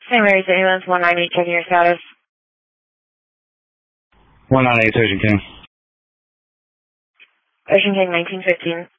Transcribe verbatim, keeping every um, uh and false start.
Saint Mary's Ambulance one nine eight, checking your status. one nine eight, Ocean King. Ocean King nineteen fifteen.